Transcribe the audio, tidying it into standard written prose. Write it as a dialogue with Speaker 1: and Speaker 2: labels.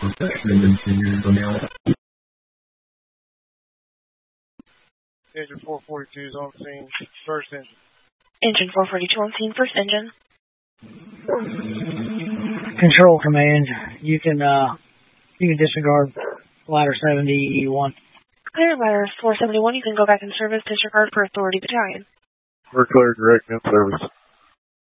Speaker 1: Engine 442 is on scene, first engine.
Speaker 2: Engine 442 on scene, first engine.
Speaker 3: Control command, you can disregard ladder 71.
Speaker 2: Clear, ladder 471, you can go back in service, disregard for authority battalion.
Speaker 1: We're clear, direct in service.